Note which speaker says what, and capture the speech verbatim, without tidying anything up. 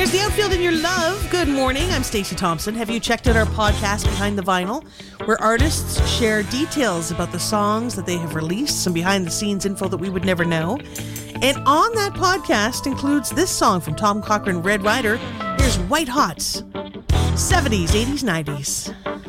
Speaker 1: There's the outfield in your love. Good morning. I'm Stacey Thompson. Have you checked out our podcast, Behind the Vinyl, where artists share details about the songs that they have released, some behind-the-scenes info that we would never know. And on that podcast includes this song from Tom Cochrane, Red Rider. Here's White Hots, seventies, eighties, nineties.